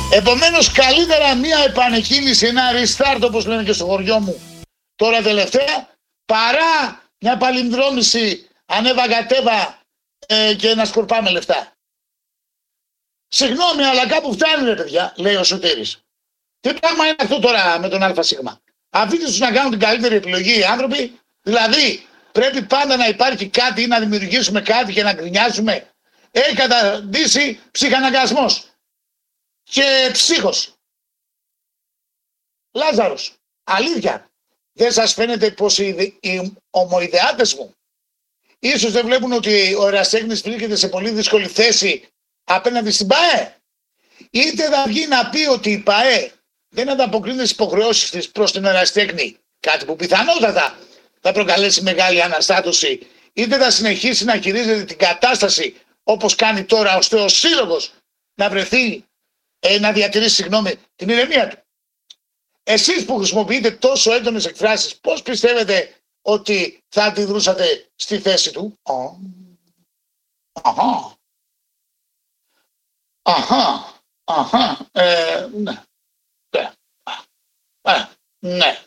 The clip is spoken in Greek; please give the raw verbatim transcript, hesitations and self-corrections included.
Επομένως, καλύτερα μία επανεκκίνηση, ένα restart όπως λένε και στο χωριό μου τώρα τελευταία, παρά μια παλινδρόμηση ανέβα-κατέβα ε, και να σκορπάμε λεφτά. Συγγνώμη, αλλά κάπου φτάνει ρε παιδιά, λέει ο Σωτήρης. Τι πράγμα είναι αυτό τώρα με τον ΑΣ? Αφήστε τους να κάνουν την καλύτερη επιλογή οι άνθρωποι. Δηλαδή, πρέπει πάντα να υπάρχει κάτι ή να δημιουργήσουμε κάτι και να γκρινιάζουμε. Έχει καταντήσει ψυχαναγκασμός και ψύχος. Λάζαρος, αλήθεια, δεν σας φαίνεται πως οι, οι ομοειδεάτες μου ίσως δεν βλέπουν ότι ο ερασιτέχνης βρίσκεται σε πολύ δύσκολη θέση απέναντι στην ΠΑΕ? Είτε θα βγει να πει ότι η ΠΑΕ δεν ανταποκρίνεται στις υποχρεώσεις της προς την ερασιτέχνη, κάτι που πιθανότατα θα προκαλέσει μεγάλη αναστάτωση, είτε θα συνεχίσει να χειρίζεται την κατάσταση όπως κάνει τώρα ώστε ο σύλλογος να βρεθεί, ε, να διατηρήσει συγγνώμη, την ηρεμία του. Εσείς που χρησιμοποιείτε τόσο έντονες εκφράσεις, πώς πιστεύετε ότι θα αντιδρούσατε στη θέση του? Αχα. Αχα. Αχα. Ε, ναι. Ναι. Ναι.